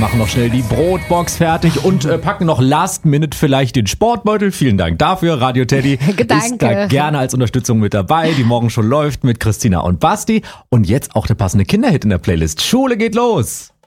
machen noch schnell die Brotbox fertig und packen noch last minute vielleicht den Sportbeutel. Vielen Dank dafür. Radio Teddy ist da gerne als Unterstützung mit dabei. Die Morgenshow läuft mit Christina und Basti. Und jetzt auch der passende Kinderhit in der Playlist. Schule geht los.